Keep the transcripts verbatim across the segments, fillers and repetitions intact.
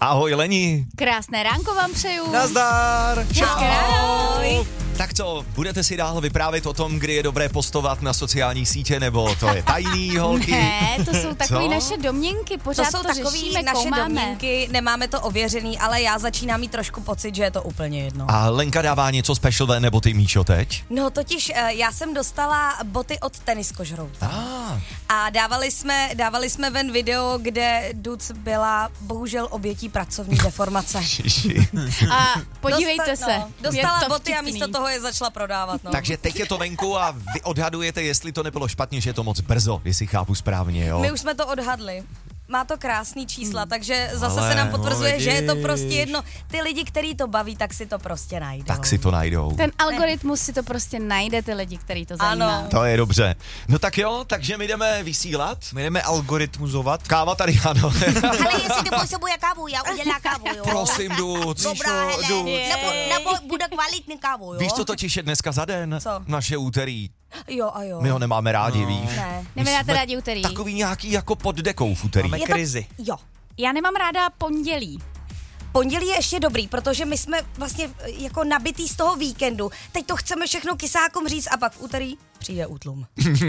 Ahoj Leni. Krásné ránko vám přeju. Nazdar. Hezké ráno. Tak co, budete si dál vyprávět o tom, kdy je dobré postovat na sociální sítě, nebo to je tajný, holky? Ne, to jsou takové Co? naše domněnky, pořád To jsou to takové řešíme, naše koumáme. domněnky, nemáme to ověřený, ale já začínám mít trošku pocit, že je to úplně jedno. A Lenka dává něco special V nebo ty, Míšo, teď? No totiž eh, já jsem dostala boty od teniskožrouta. Ah. A dávali jsme, dávali jsme ven video, kde Duc byla bohužel obětí pracovní deformace. A podívejte Dosta- se. No, dostala je to boty a vtipný. místo toho je začala prodávat. No. Takže teď je to venku a vy odhadujete, jestli to nebylo špatně, že je to moc brzo, jestli chápu správně, jo? My už jsme to odhadli. Má to krásný čísla, hmm. takže zase Ale, se nám potvrzuje, no, že je to vidíš. prostě jedno. Ty lidi, který to baví, tak si to prostě najdou. Tak si to najdou. Ten algoritmus si to prostě najde, ty lidi, který to zajímá. Ano. To je dobře. No tak jo, takže my jdeme vysílat. My jdeme algoritmuzovat. Káva tady, ano. Ale jestli to potřebuje kávu, já udělám kávu, jo. Prosím, Duc. Dobrá, hele, Duc. nebo, nebo bude kvalitní kávu, jo. Víš, co totiž je dneska za den? Co? Naše úterý. Jo a jo. My ho nemáme rádi, No. víš? Ne. Nemáte jsme rádi úterý? Takový nějaký jako pod dekou v úterý. Máme Je to- krizi. Jo. Já nemám ráda pondělí. Pondělí je ještě dobrý, protože my jsme vlastně jako nabitý z toho víkendu. Teď to chceme všechno kysákům říct a pak v úterý přijde útlum.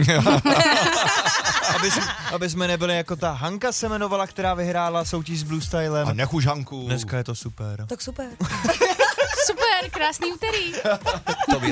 Aby, jsme, aby jsme nebyli jako ta Hanka se jmenovala, která vyhrála soutěž s Blue Stylem. A nech už, Hanku. Dneska je to super. Tak super. Super, krásný úterý. To věc